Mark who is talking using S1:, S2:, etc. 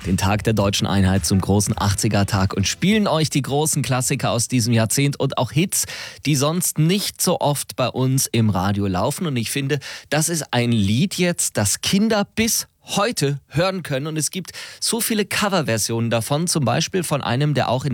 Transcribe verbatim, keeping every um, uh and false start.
S1: den Tag der deutschen Einheit zum großen achtziger-Tag und spielen euch die großen Klassiker aus diesem Jahrzehnt und auch Hits, die sonst nicht so oft bei uns im Radio laufen. Und ich finde, das ist ein Lied jetzt, das Kinder bis heute hören können. Und es gibt so viele Coverversionen davon, zum Beispiel von einem, der auch in